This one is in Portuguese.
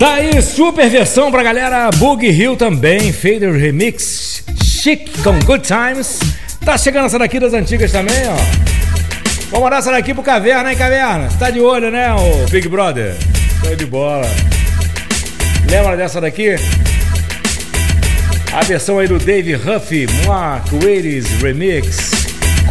Tá aí, super versão pra galera. Boogie Hill também, Fader Remix, Chic com Good Times. Tá chegando essa daqui das antigas também, ó. Vamos mandar essa daqui pro Caverna, hein, Caverna? Você tá de olho, né, o Big Brother? Show de bola. Lembra dessa daqui? A versão aí do Dave Huff, Mark Waites Remix.